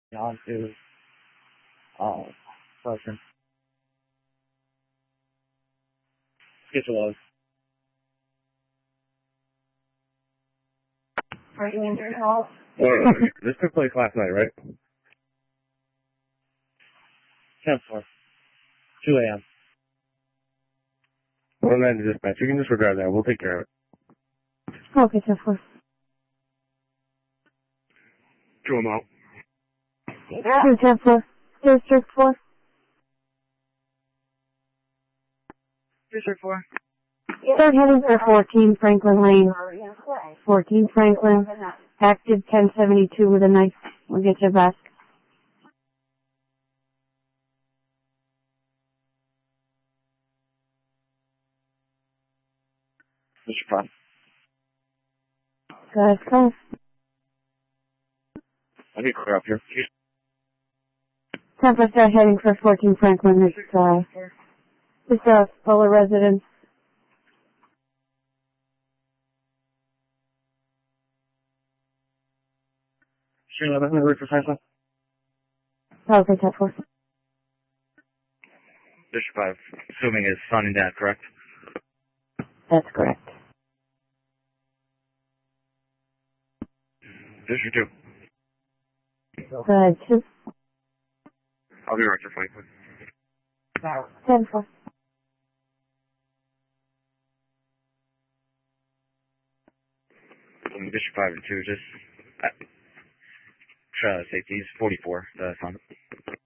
On to question. Sketch load. Are you injured at all? This took place last night, right? 10-4. 2 a.m. 190 dispatch. You can disregard that. We'll take care of it. Okay, 10-4. Two them out. 10-4. District 4. District 4. Start heading for 14 Franklin Lane. 14 Franklin. Active 1072 with a knife. We'll get you back. District 5. Guys, come. I'll get clear up here. 10-4 start heading for 14 Franklin. It's Fuller residence. Stream 11, wait for Franklin. Okay, 10-4. District 5. Assuming his son and dad, correct? That's correct. District 2. Good. 2. I'll be right to Franklin. 10-4. District 5 and 2, just safety is 44, the son.